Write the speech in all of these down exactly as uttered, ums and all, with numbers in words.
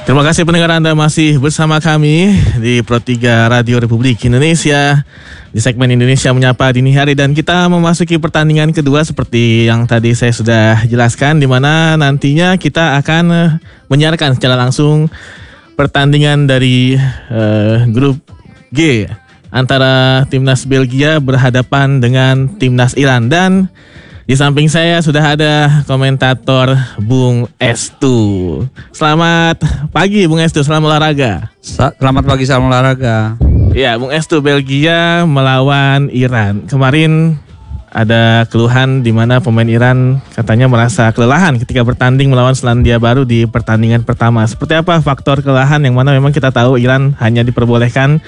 Terima kasih pendengar Anda masih bersama kami di Pro tiga Radio Republik Indonesia di segmen Indonesia Menyapa Dini Hari, dan kita memasuki pertandingan kedua seperti yang tadi saya sudah jelaskan, di mana nantinya kita akan menyiarkan secara langsung pertandingan dari uh, grup G antara timnas Belgia berhadapan dengan timnas Iran. Dan di samping saya sudah ada komentator Bung Estu. Selamat pagi Bung Estu, selamat olahraga. Selamat pagi, salam olahraga. Ya, Bung Estu, Belgia melawan Iran. Kemarin ada keluhan di mana pemain Iran katanya merasa kelelahan ketika bertanding melawan Selandia Baru di pertandingan pertama. Seperti apa faktor kelelahan yang mana memang kita tahu Iran hanya diperbolehkan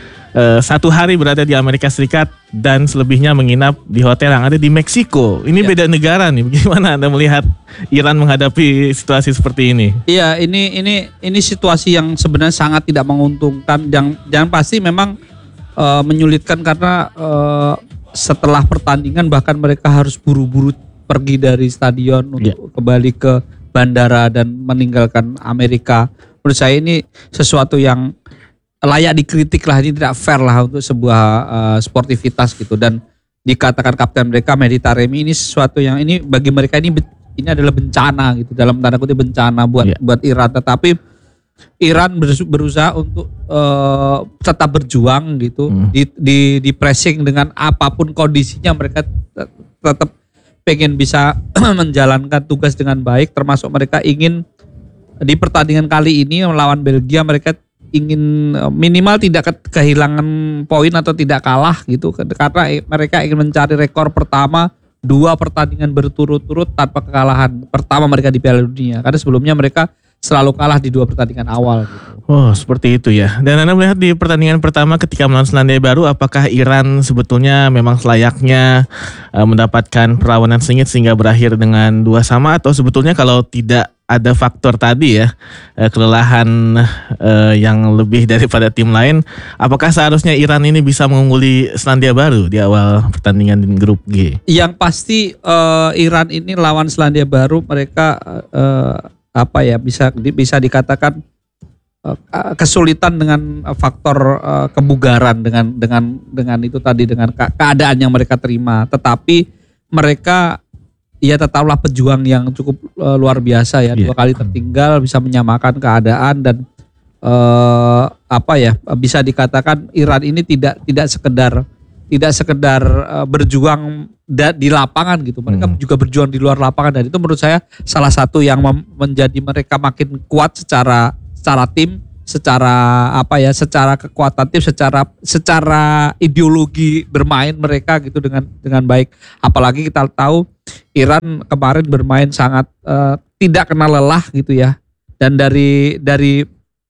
Uh, satu hari berada di Amerika Serikat dan selebihnya menginap di hotel yang ada di Meksiko. Ini ya. Beda negara nih. Bagaimana Anda melihat Iran menghadapi situasi seperti ini? Iya, ini ini ini situasi yang sebenarnya sangat tidak menguntungkan. Yang yang pasti memang uh, menyulitkan karena uh, setelah pertandingan bahkan mereka harus buru-buru pergi dari stadion untuk ya. kembali ke bandara dan meninggalkan Amerika. Menurut saya ini sesuatu yang layak dikritik lah, ini tidak fair lah untuk sebuah uh, sportivitas gitu. Dan dikatakan kapten mereka Mehdi Taremi ini sesuatu yang ini bagi mereka ini ini adalah bencana gitu, dalam tanda kutip bencana buat yeah. buat Iran. Tetapi Iran berusaha untuk uh, tetap berjuang gitu, hmm. di, di di pressing dengan apapun kondisinya, mereka tetap pengen bisa menjalankan tugas dengan baik, termasuk mereka ingin di pertandingan kali ini melawan Belgia mereka ingin minimal tidak kehilangan poin atau tidak kalah gitu, karena mereka ingin mencari rekor pertama dua pertandingan berturut-turut tanpa kekalahan pertama mereka di Piala Dunia, karena sebelumnya mereka selalu kalah di dua pertandingan awal gitu. Oh, seperti itu ya. Dan Anda melihat di pertandingan pertama ketika melawan Selandia Baru, apakah Iran sebetulnya memang selayaknya uh, mendapatkan perlawanan sengit sehingga berakhir dengan dua sama, atau sebetulnya kalau tidak ada faktor tadi ya, kelelahan uh, yang lebih daripada tim lain, apakah seharusnya Iran ini bisa mengungguli Selandia Baru di awal pertandingan di grup G? Yang pasti uh, Iran ini lawan Selandia Baru mereka uh, apa ya bisa bisa dikatakan uh, kesulitan dengan faktor uh, kebugaran dengan dengan dengan itu tadi, dengan keadaan yang mereka terima. Tetapi mereka ya tetaplah pejuang yang cukup uh, luar biasa ya, yeah. dua kali tertinggal bisa menyamakan keadaan, dan uh, apa ya bisa dikatakan Iran ini tidak tidak sekedar tidak sekedar uh, berjuang da, di lapangan gitu, mereka hmm. juga berjuang di luar lapangan, dan itu menurut saya salah satu yang mem- menjadi mereka makin kuat secara secara tim, secara apa ya, secara kekuatan tim, secara secara ideologi bermain mereka gitu dengan dengan baik. Apalagi kita tahu Iran kemarin bermain sangat uh, tidak kenal lelah gitu ya. Dan dari dari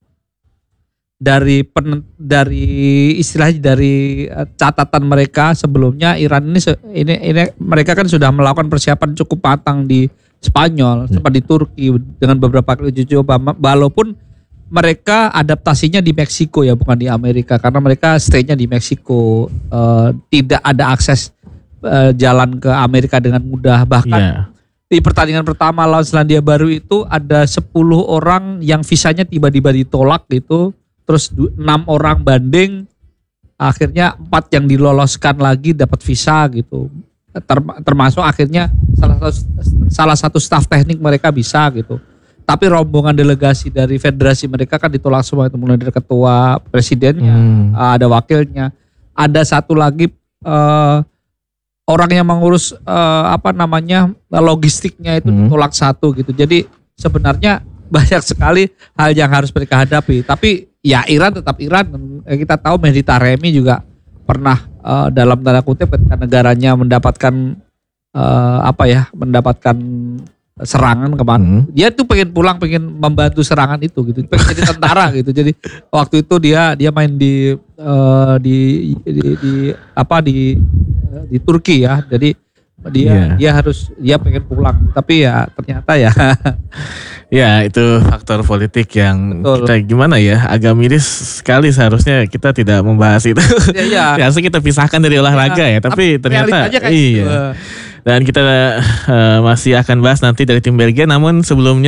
dari pen, dari istilahnya dari uh, catatan mereka sebelumnya, Iran ini ini ini mereka kan sudah melakukan persiapan cukup matang di Spanyol, hmm. sempat di Turki dengan beberapa kali uji coba, walaupun mereka adaptasinya di Meksiko ya, bukan di Amerika, karena mereka stay-nya di Meksiko, uh, tidak ada akses uh, jalan ke Amerika dengan mudah. Bahkan yeah. di pertandingan pertama lawan Selandia Baru itu ada sepuluh orang yang visanya tiba-tiba ditolak gitu, terus enam orang banding, akhirnya empat yang diloloskan lagi dapat visa gitu. Termasuk akhirnya salah satu salah satu staf teknik mereka bisa gitu. Tapi rombongan delegasi dari federasi mereka kan ditolak semua, itu mulai dari ketua, presidennya, hmm. ada wakilnya, ada satu lagi uh, orang yang mengurus uh, apa namanya logistiknya itu hmm. ditolak satu gitu. Jadi sebenarnya banyak sekali hal yang harus mereka hadapi. Tapi ya Iran tetap Iran. Kita tahu Mehdi Taremi juga pernah uh, dalam tanda kutip ketika negaranya mendapatkan uh, apa ya, mendapatkan serangan kemarin, hmm. dia tuh pengen pulang, pengen membantu serangan itu gitu, pengen jadi tentara gitu. Jadi waktu itu dia dia main di uh, di, di di apa di di Turki ya. Jadi dia yeah. dia harus dia pengen pulang, tapi ya ternyata ya ya itu faktor politik yang Betul. Kita gimana ya, agak miris sekali. Seharusnya kita tidak membahas itu. Ya, ya. Harusnya kita pisahkan dari olahraga ya, ya. Tapi ternyata iya. Gitu. Dan kita uh, masih akan bahas nanti dari tim Belgia. Namun sebelumnya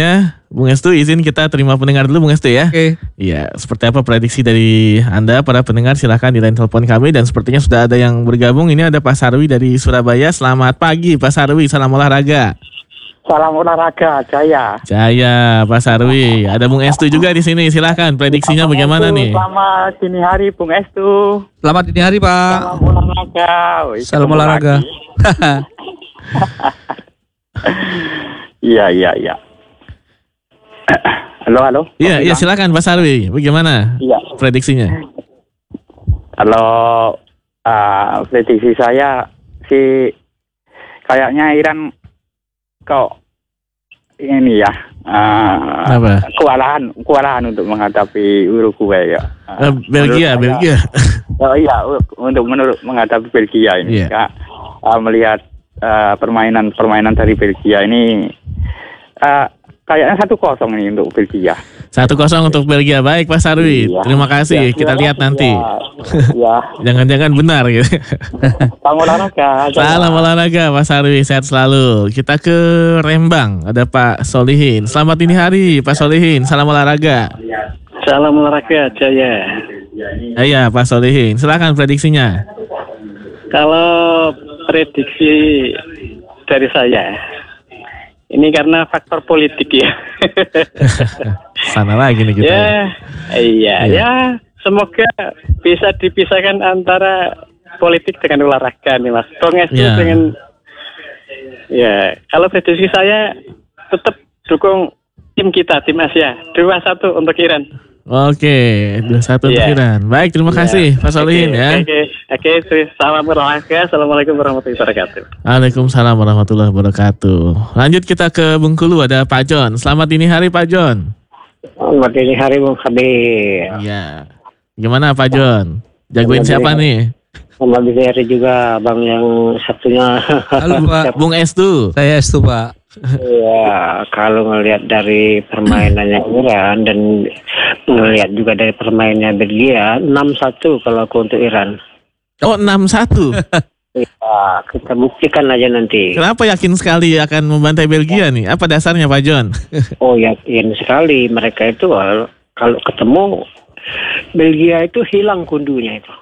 Bung Estu izin kita terima pendengar dulu Bung Estu ya. Oke. Iya, seperti apa prediksi dari Anda para pendengar, silahkan di line telepon kami dan sepertinya sudah ada yang bergabung. Ini ada Pak Sarwi dari Surabaya. Selamat pagi Pak Sarwi, salam olahraga. Salam olahraga, Jaya. Jaya, Pak Sarwi. Ada Bung Estu juga di sini. Silahkan prediksinya bagaimana nih? Selamat dini hari Bung Estu. Selamat dini hari Pak. Salam olahraga. Wih, Salam ketemu olahraga. lagi. Iya, iya, iya. Halo, halo. Iya, iya silakan Pak Sarwi. Bagaimana Iya. prediksinya? Kalau uh, prediksi saya sih kayaknya Iran kok ini ya uh, Apa? kewalahan kewalahan untuk menghadapi Uruguay ya. Eh, Belgia, menurut Belgia. saya- Oh iya, untuk menurut menghadapi Belgia ini, Iya. Kak, uh, melihat uh, permainan permainan dari Belgia ini uh, kayaknya satu kosong ini untuk Belgia. Satu kosong untuk Belgia. Baik Pak Sarwi. Iya. Terima kasih. Ya, Kita terima lihat kasih, nanti. Ya, Jangan-jangan benar gitu. salam olahraga. Salam olahraga Pak Sarwi, sehat selalu. Kita ke Rembang, ada Pak Solihin. Selamat dini hari Pak Solihin, salam olahraga. Salam olahraga, Jaya. Iya Pak Solihin, silakan prediksinya. Kalau prediksi dari saya, ini karena faktor politik ya. Sana lagi nih kita. Ya, iya, Iya. ya. Semoga bisa dipisahkan antara politik dengan olahraga nih Mas. Bung Estu Iya. dengan, ya. Kalau prediksi saya tetap dukung tim kita, tim Asia. dua satu untuk Iran. Oke, dua satu untuk Iya. Iran. Baik, terima kasih Pak Solihin Oke, ya. Oke, oke, salam olahraga. Assalamualaikum warahmatullahi wabarakatuh. Waalaikumsalam warahmatullahi wabarakatuh. Lanjut kita ke Bengkulu, ada Pak John. Selamat dini hari Pak John. Selamat dini hari Bung Habib. Iya. Gimana Pak John? Jagoin Selamat siapa dini nih? Selamat dini hari juga Bang yang satunya. Halo Pak. Bung Estu. Saya Estu Pak. Ya, kalau ngelihat dari permainannya Iran dan ngelihat juga dari permainannya Belgia, enam satu kalau aku untuk Iran. Oh, enam satu. Ya, kita buktikan aja nanti. Kenapa yakin sekali akan membantai Belgia nih? Apa dasarnya Pak John? Oh, yakin sekali mereka itu kalau kalau ketemu Belgia itu hilang kundunya itu.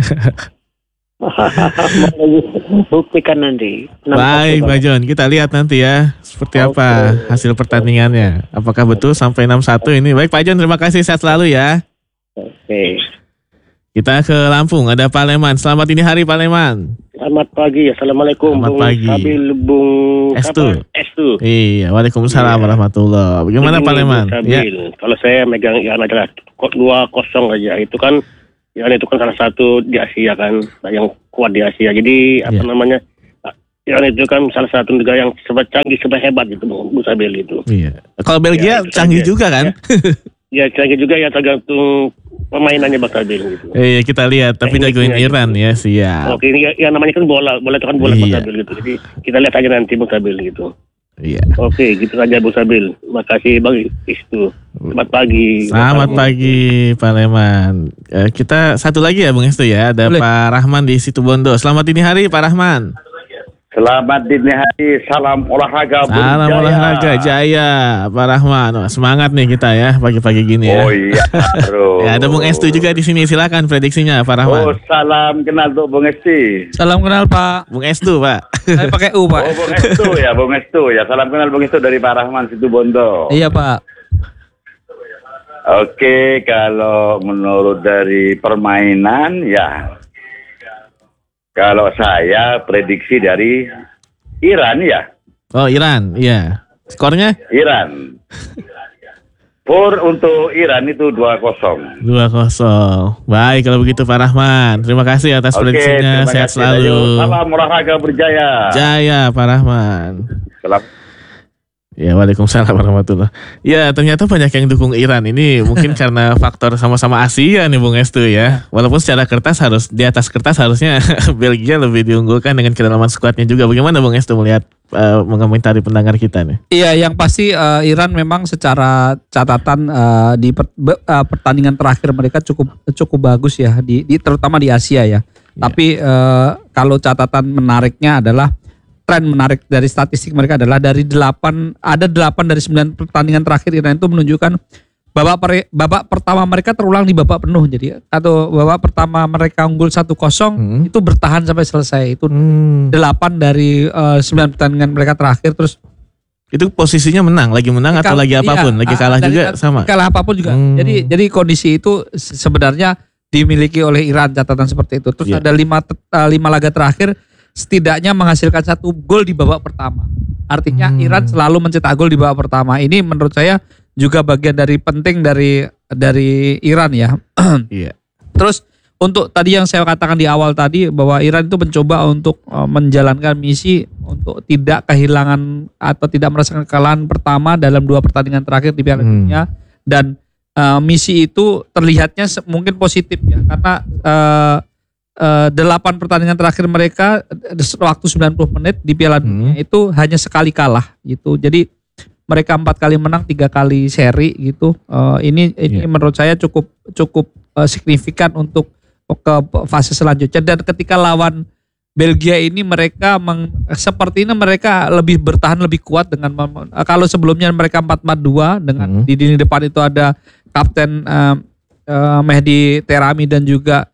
Buktikan nanti. enam satu, Baik Bang. Pak John, kita lihat nanti ya seperti apa hasil pertandingannya. Apakah betul sampai enam satu ini? Baik Pak John, terima kasih, sehat selalu ya. Oke. Kita ke Lampung, ada Pak Leman. Selamat dini hari Pak Leman. Selamat pagi. Assalamualaikum. Selamat Bung pagi. Sabil, Bung Estu. apa? Estu. Iya, Waalaikumsalam Iya. warahmatullahi. Bagaimana Begini, Pak Leman? Bung Ya. Sabil, kalau saya megang Iran adalah dua kosong aja. Itu kan Iran itu kan salah satu di Asia kan, yang kuat di Asia. Jadi apa Iya. namanya? Iran itu kan salah satu negara yang sebab canggih, sebab hebat gitu, Bung Sabil itu. Iya. Kalau Belgia Ya, itu canggih saja. juga kan? Ya canggih juga ya tergantung permainannya Bang Sabil gitu. Iya, kita lihat. Tapi Tekniknya jagoin Iran gitu. ya, siap. Oke, ini ya, ya namanya kan bola, bola itu kan bola Bang Iya. Sabil gitu. Jadi kita lihat aja nanti Bang Sabil gitu. Iya. Oke, gitu saja Bung Sabil. Makasih Bang Istu. Selamat pagi. Selamat pagi Pak Leman. Eh, kita satu lagi ya Bung Estu ya. Ada Boleh. Pak Rahman di Situbondo. Selamat dini hari Pak Rahman. Selamat dini hari, salam olahraga. Salam berjaya. olahraga Jaya Pak Rahman. Wah, semangat nih kita ya pagi-pagi gini ya. Oh iya, bro. Ya, ada Bung Estu juga di sini. Silakan prediksinya Pak Rahman. Oh, salam kenal untuk Bung Esti. Salam kenal Pak. Bung Estu Pak. Saya pakai U Pak. Oh, Bung Estu ya, Bung Estu ya. Salam kenal Bung Estu dari Pak Rahman Situbondo. Iya Pak. Oke, kalau menurut dari permainan ya, kalau saya prediksi dari Iran ya, Oh Iran, iya. Skornya Iran. Pur untuk Iran itu dua kosong. dua kosong. Baik kalau begitu Pak Rahman. Terima kasih atas Oke, prediksinya. terima Sehat kasih. selalu. Ayo, salam olahraga berjaya. Jaya Pak Rahman. Salam. Ya, Waalaikumsalam warahmatullahi. Ya, ternyata banyak yang dukung Iran. Ini mungkin karena faktor sama-sama Asia nih Bung Estu ya. Walaupun secara kertas harus di atas kertas harusnya Belgia lebih diunggulkan dengan kedalaman skuadnya juga. Bagaimana Bung Estu melihat uh, mengomentari pendengar kita nih? Iya, yang pasti eh, Iran memang secara catatan eh, di per- be- eh, pertandingan terakhir mereka cukup cukup bagus ya di, di terutama di Asia ya. Tapi eh, kalau catatan menariknya adalah tren menarik dari statistik mereka adalah dari delapan ada delapan dari sembilan pertandingan terakhir Iran itu menunjukkan babak per, babak pertama mereka terulang di babak penuh. Jadi atau babak pertama mereka unggul satu kosong Hmm. itu bertahan sampai selesai. Itu Hmm. delapan dari uh, sembilan pertandingan mereka terakhir. Terus Itu posisinya menang, lagi menang atau lagi iya, apapun, lagi kalah dari- juga sama. kalah apapun juga. Hmm. Jadi jadi kondisi itu se- sebenarnya dimiliki oleh Iran, catatan seperti itu. Terus Iya. ada lima te- uh, lima laga terakhir setidaknya menghasilkan satu gol di babak pertama. Artinya Hmm. Iran selalu mencetak gol di babak pertama. Ini menurut saya juga bagian dari penting dari dari Iran ya. Iya. Terus untuk tadi yang saya katakan di awal tadi bahwa Iran itu mencoba untuk uh, menjalankan misi untuk tidak kehilangan atau tidak merasakan kekalahan pertama dalam dua pertandingan terakhir di Piala Hmm. Dunia, dan uh, misi itu terlihatnya se- mungkin positif ya karena uh, uh, delapan pertandingan terakhir mereka uh, waktu sembilan puluh menit di Piala Dunia Hmm. itu hanya sekali kalah gitu. Jadi mereka empat kali menang, tiga kali seri gitu. Uh, ini ini Iya. menurut saya cukup cukup uh, signifikan untuk ke fase selanjutnya. Dan ketika lawan Belgia ini mereka meng, sepertinya mereka lebih bertahan lebih kuat dengan mem- kalau sebelumnya mereka empat empat dua dengan Hmm. di lini depan itu ada Kapten uh, uh, Mehdi Terami dan juga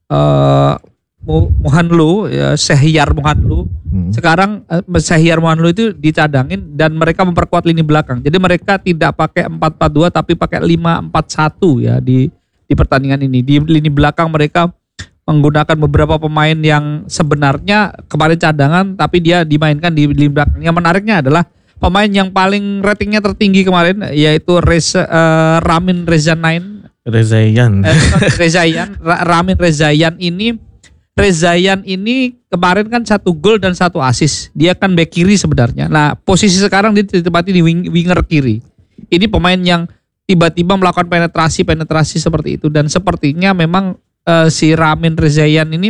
uh, Mu- Muhanlu, ya, Sehyar Muhanlu. Hmm. Sekarang uh, Sehyar Muhanlu itu dicadangin dan mereka memperkuat lini belakang. Jadi mereka tidak pakai empat empat dua tapi pakai lima empat satu ya di di pertandingan ini. Di lini belakang mereka menggunakan beberapa pemain yang sebenarnya kemarin cadangan tapi dia dimainkan di lini belakang. Yang menariknya adalah pemain yang paling ratingnya tertinggi kemarin yaitu Reza, uh, Ramin Rezaian. Rezaian. Eh, Rezaian, Ra- Ramin Rezaian ini Rezaian ini kemarin kan satu gol dan satu assist. Dia kan back kiri sebenarnya. Nah, posisi sekarang dia ditempati di wing, winger kiri. Ini pemain yang tiba-tiba melakukan penetrasi-penetrasi seperti itu dan sepertinya memang uh, si Ramin Rezaian ini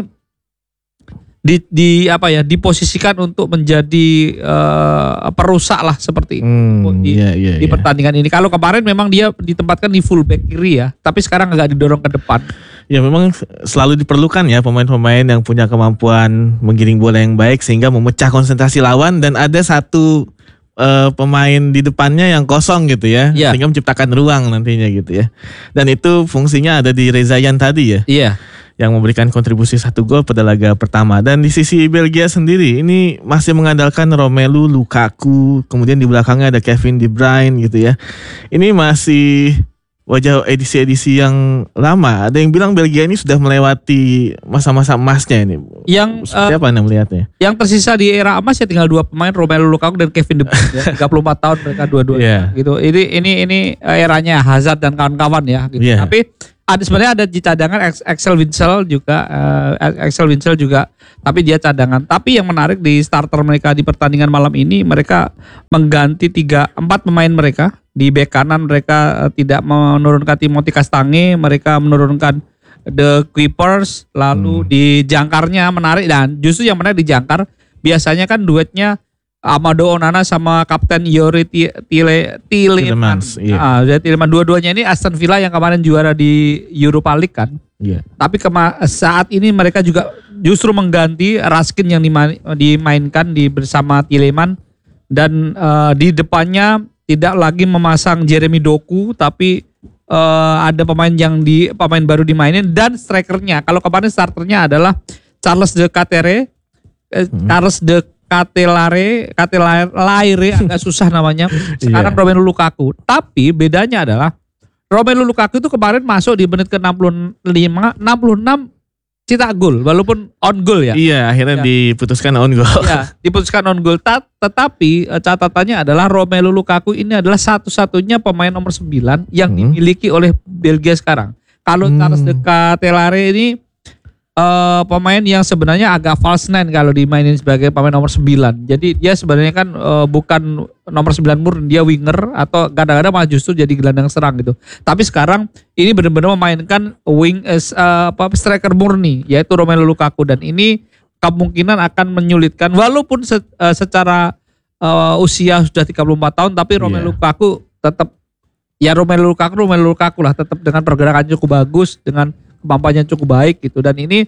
di, di apa ya diposisikan untuk menjadi uh, perusak lah seperti itu Hmm, di, iya, iya, di iya. pertandingan ini. Kalau kemarin memang dia ditempatkan di fullback kiri ya, tapi sekarang agak didorong ke depan. Ya memang selalu diperlukan ya pemain-pemain yang punya kemampuan menggiring bola yang baik sehingga memecah konsentrasi lawan dan ada satu eh, pemain di depannya yang kosong gitu ya, Iya. sehingga menciptakan ruang nantinya gitu ya. Dan itu fungsinya ada di Rezaian tadi ya, Iya. yang memberikan kontribusi satu gol pada laga pertama. Dan di sisi Belgia sendiri ini masih mengandalkan Romelu Lukaku, kemudian di belakangnya ada Kevin De Bruyne gitu ya. Ini masih wajah edisi-edisi yang lama. Ada yang bilang Belgia ini sudah melewati masa-masa emasnya ini. Yang Seperti eh, apa Anda melihatnya? yang tersisa di era emas ya tinggal dua pemain, Romelu Lukaku dan Kevin De Bruyne ya. tiga puluh empat tahun mereka dua-duanya Iya. gitu. Ini ini ini eh, eranya Hazard dan kawan-kawan ya gitu. Iya. Tapi ada sebenarnya ada di cadangan Ex- Axel Witsel juga eh, Axel Witsel juga tapi dia cadangan. Tapi yang menarik di starter mereka di pertandingan malam ini mereka mengganti tiga empat pemain mereka. Di bek kanan mereka eh, tidak menurunkan Timothy Castagne, mereka menurunkan The Keepers, lalu Hmm. di jangkarnya menarik dan justru yang menarik di jangkar biasanya kan duetnya Amado Onana sama Kapten Yori Ti- Tile Tielemans. Tielemans, iya. Ah, jadi Tielemans dua-duanya ini Aston Villa yang kemarin juara di Europa League kan. Iya. Tapi kema- saat ini mereka juga justru mengganti Raskin yang dima- dimainkan di bersama Tielemans dan eh, di depannya tidak lagi memasang Jeremy Doku tapi eh, ada pemain yang di pemain baru dimainin dan strikernya. Kalau kemarin starternya adalah Charles de Ketere, eh, Hmm. Charles de Catelare, Catelare agak susah namanya. Sekarang Iya. Romelu Lukaku. Tapi bedanya adalah Romelu Lukaku itu kemarin masuk di menit ke enam puluh lima, enam puluh enam cetak gol walaupun on goal ya. Iya, akhirnya Ya. diputuskan on goal. Ya, diputuskan on goal. Ta- Tetapi eh, catatannya adalah Romelu Lukaku ini adalah satu-satunya pemain nomor sembilan yang Hmm. dimiliki oleh Belgia sekarang. Kalau Hmm. Charles de Ketelare ini eh, pemain yang sebenarnya agak false nine kalau dimainin sebagai pemain nomor sembilan. Jadi dia sebenarnya kan eh, bukan nomor sembilan murni, dia winger atau kadang-kadang malah justru jadi gelandang serang gitu. Tapi sekarang ini benar-benar memainkan wing eh, apa striker murni yaitu Romelu Lukaku dan ini kemungkinan akan menyulitkan walaupun se, eh, secara eh, usia sudah tiga puluh empat tahun tapi Romelu Iya. Lukaku tetap ya Romelu Lukaku Romelu Lukaku lah tetap dengan pergerakan cukup bagus dengan kemampuannya cukup baik gitu dan ini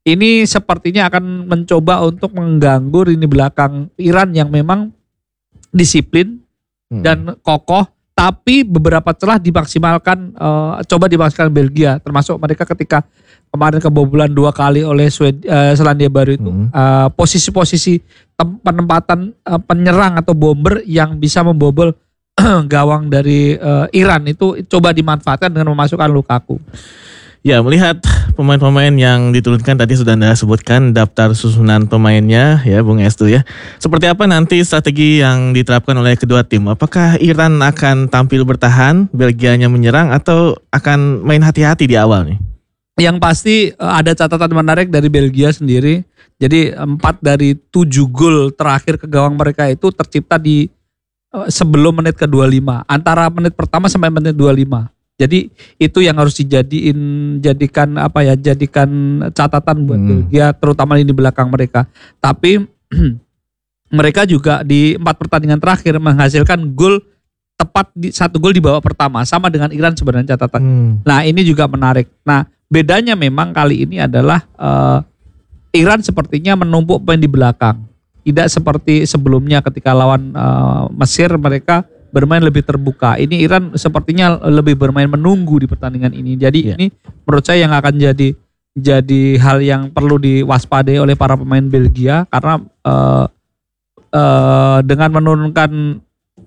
ini sepertinya akan mencoba untuk mengganggu lini belakang Iran yang memang disiplin Hmm. dan kokoh, tapi beberapa celah dimaksimalkan, uh, coba dimaksimalkan Belgia, termasuk mereka ketika kemarin kebobolan dua kali oleh Swed, uh, Selandia Baru itu, Hmm. uh, posisi-posisi tem- penempatan uh, penyerang atau bomber yang bisa membobol gawang dari uh, Iran itu coba dimanfaatkan dengan memasukkan Lukaku. Ya, melihat pemain-pemain yang diturunkan tadi sudah Anda sebutkan daftar susunan pemainnya ya Bung Estu ya. Seperti apa nanti strategi yang diterapkan oleh kedua tim? Apakah Iran akan tampil bertahan, Belgianya menyerang, atau akan main hati-hati di awal nih? Yang pasti uh, ada catatan menarik dari Belgia sendiri. Jadi empat dari tujuh gol terakhir ke gawang mereka itu tercipta di uh, sebelum menit ke dua puluh lima. Antara menit pertama sampai menit dua puluh lima. Jadi itu yang harus dijadiin jadikan apa ya jadikan catatan buat Hmm. Belgia, terutama di belakang mereka. Tapi mereka juga di empat pertandingan terakhir menghasilkan gol tepat di satu gol di babak pertama, sama dengan Iran sebenarnya catatan. Hmm. Nah ini juga menarik. Nah bedanya memang kali ini adalah uh, Iran sepertinya menumpuk pemain di belakang, tidak seperti sebelumnya ketika lawan uh, Mesir mereka bermain lebih terbuka. Ini Iran sepertinya lebih bermain menunggu di pertandingan ini. Jadi Ya. ini menurut saya yang akan jadi jadi hal yang perlu diwaspadai oleh para pemain Belgia karena uh, uh, dengan menurunkan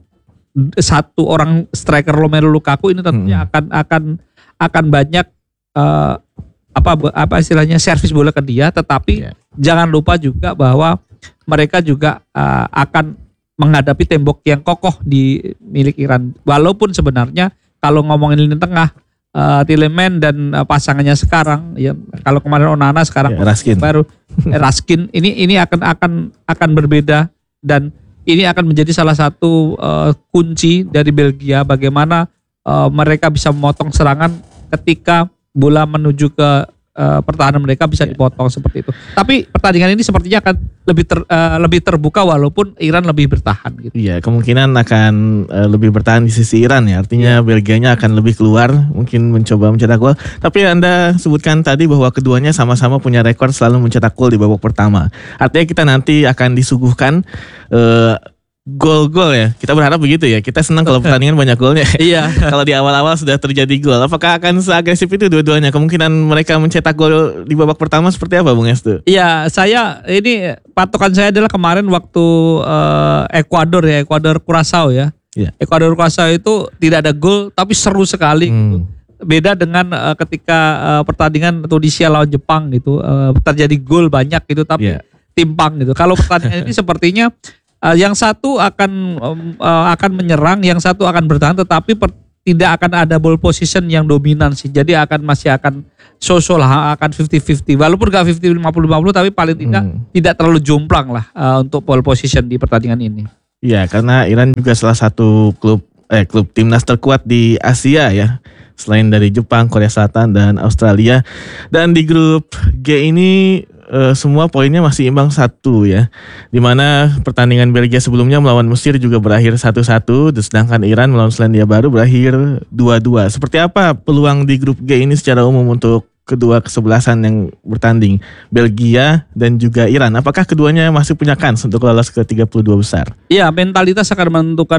satu orang striker Romelu Lukaku ini tentunya Hmm. akan akan akan banyak uh, apa apa istilahnya servis bola ke dia. Tetapi Ya. jangan lupa juga bahwa mereka juga uh, akan menghadapi tembok yang kokoh di milik Iran. Walaupun sebenarnya kalau ngomongin lini tengah, uh, Tielemans dan uh, pasangannya sekarang, ya kalau kemarin Onana sekarang Ya, Raskin. baru eh, Raskin ini ini akan akan akan berbeda dan ini akan menjadi salah satu uh, kunci dari Belgia bagaimana uh, mereka bisa memotong serangan ketika bola menuju ke Uh, pertahanan mereka bisa Ya. dipotong seperti itu. Tapi pertandingan ini sepertinya akan lebih ter, uh, lebih terbuka walaupun Iran lebih bertahan gitu. Iya, kemungkinan akan uh, lebih bertahan di sisi Iran ya. Artinya Belgianya akan lebih keluar, mungkin mencoba mencetak gol. Tapi Anda sebutkan tadi bahwa keduanya sama-sama punya rekor selalu mencetak gol di babak pertama. Artinya kita nanti akan disuguhkan uh, gol-gol ya. Kita berharap begitu ya. Kita senang kalau pertandingan banyak golnya. Iya. Kalau di awal-awal sudah terjadi gol, apakah akan seagresif itu dua-duanya? Kemungkinan mereka mencetak gol di babak pertama seperti apa, Bung Estu? Iya, saya ini patokan saya adalah kemarin waktu uh, Ekuador ya, Ekuador Curaçao ya. Iya. Ekuador Curaçao itu tidak ada gol tapi seru sekali gitu. Hmm. Beda dengan uh, ketika uh, pertandingan Tunisia lawan Jepang gitu, uh, terjadi gol banyak gitu tapi Iya. timpang gitu. Kalau pertandingan ini sepertinya uh, yang satu akan um, uh, akan menyerang, yang satu akan bertahan, tetapi per, tidak akan ada ball position yang dominan sih. Jadi akan masih akan so-so lah, akan fifty fifty. Walaupun gak fifty lima puluh lima puluh tapi paling tidak Hmm. tidak terlalu jomplang lah uh, untuk ball position di pertandingan ini. Iya, karena Iran juga salah satu klub eh klub timnas terkuat di Asia ya. Selain dari Jepang, Korea Selatan dan Australia. Dan di grup G ini eh, semua poinnya masih imbang satu ya. Dimana pertandingan Belgia sebelumnya melawan Mesir juga berakhir satu satu, sedangkan Iran melawan Selandia Baru berakhir dua dua. Seperti apa peluang di grup G ini secara umum untuk kedua kesebelasan yang bertanding, Belgia dan juga Iran? Apakah keduanya masih punya kans untuk lolos ke tiga puluh dua besar? Iya, mentalitas akan menentukan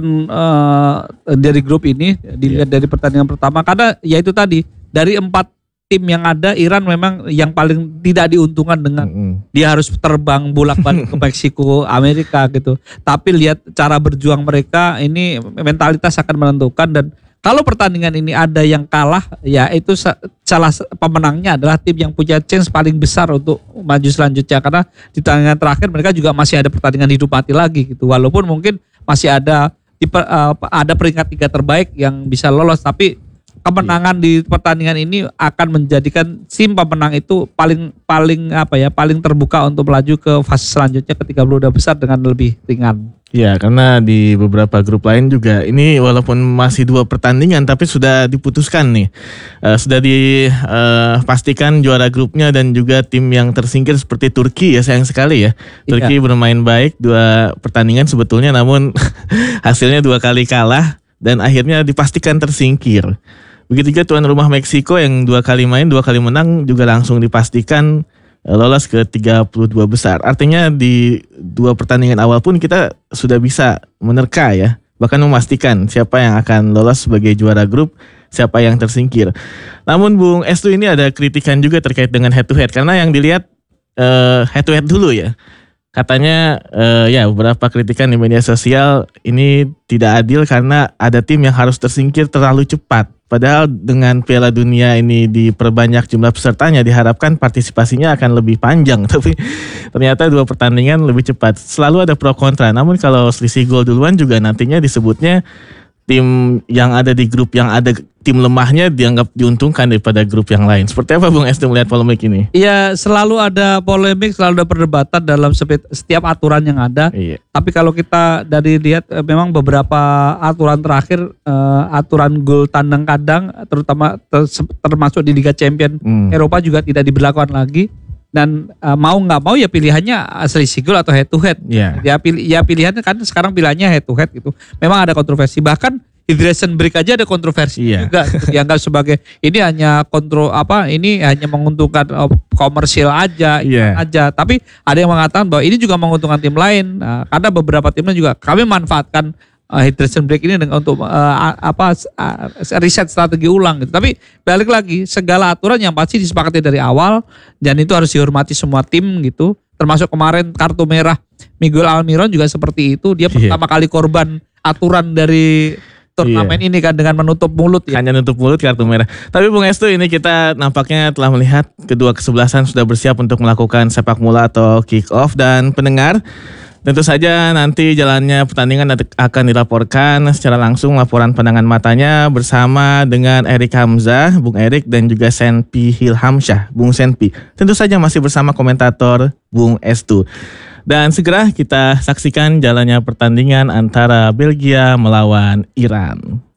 uh, dari grup ini dilihat dari pertandingan pertama karena ya itu tadi dari empat tim yang ada Iran memang yang paling tidak diuntungkan dengan Mm-mm. dia harus terbang bolak-balik ke Meksiko, Amerika gitu. Tapi lihat cara berjuang mereka ini mentalitas akan menentukan dan kalau pertandingan ini ada yang kalah, ya itu salah pemenangnya adalah tim yang punya chance paling besar untuk maju selanjutnya. Karena di pertandingan terakhir mereka juga masih ada pertandingan hidup mati lagi gitu. Walaupun mungkin masih ada ada peringkat tiga terbaik yang bisa lolos, tapi kemenangan di pertandingan ini akan menjadikan tim pemenang itu paling paling apa ya paling terbuka untuk melaju ke fase selanjutnya ke tiga puluh dua besar dengan lebih ringan. Ya, karena di beberapa grup lain juga ini walaupun masih dua pertandingan tapi sudah diputuskan nih. Uh, sudah dipastikan uh, juara grupnya dan juga tim yang tersingkir seperti Turki ya, sayang sekali ya. Turki Iya. bermain baik dua pertandingan sebetulnya namun hasilnya dua kali kalah dan akhirnya dipastikan tersingkir. Begitu juga tuan rumah Meksiko yang dua kali main, dua kali menang juga langsung dipastikan lolos ke tiga puluh dua besar. Artinya di dua pertandingan awal pun kita sudah bisa menerka ya, bahkan memastikan siapa yang akan lolos sebagai juara grup, siapa yang tersingkir. Namun Bung Estu, ini ada kritikan juga terkait dengan head to head, karena yang dilihat uh, head to head dulu ya. Katanya uh, ya beberapa kritikan di media sosial ini tidak adil karena ada tim yang harus tersingkir terlalu cepat. Padahal dengan Piala Dunia ini diperbanyak jumlah pesertanya, diharapkan partisipasinya akan lebih panjang. Tapi ternyata dua pertandingan lebih cepat. Selalu ada pro kontra. Namun kalau selisih gol duluan juga nantinya disebutnya tim yang ada di grup yang ada tim lemahnya dianggap diuntungkan daripada grup yang lain. Seperti apa Bung Estu melihat polemik ini? Iya, selalu ada polemik, selalu ada perdebatan dalam setiap aturan yang ada. Iya. Tapi kalau kita dari lihat memang beberapa aturan terakhir, uh, aturan gol tandang kandang, terutama ter, termasuk di Liga Champions hmm. Eropa juga tidak diberlakukan lagi. Dan uh, mau nggak mau ya pilihannya selisih gol atau head to head. Yeah. Ya pilih ya pilihannya kan sekarang pilihannya head to head gitu. Memang ada kontroversi, bahkan hydration break aja ada kontroversi yeah. juga. Dianggap sebagai ini hanya kontrol apa ini hanya menguntungkan uh, komersial aja, yeah. aja. Tapi ada yang mengatakan bahwa ini juga menguntungkan tim lain. Nah, karena beberapa timnya juga kami manfaatkan Uh, hydration break ini dengan untuk uh, apa uh, riset strategi ulang gitu. Tapi balik lagi, segala aturan yang pasti disepakati dari awal dan itu harus dihormati semua tim gitu. Termasuk kemarin kartu merah Miguel Almiron juga seperti itu. Dia yeah. pertama kali korban aturan dari turnamen yeah. ini kan dengan menutup mulut ya. Hanya menutup mulut kartu merah. Tapi Bung Estu, ini kita nampaknya telah melihat kedua kesebelasan sudah bersiap untuk melakukan sepak bola atau kick off, dan pendengar tentu saja nanti jalannya pertandingan akan dilaporkan secara langsung, laporan pandangan matanya bersama dengan Erik Hamzah, Bung Erik, dan juga Senpi Hilhamsyah, Bung Senpi. Tentu saja masih bersama komentator Bung Estu. Dan segera kita saksikan jalannya pertandingan antara Belgia melawan Iran.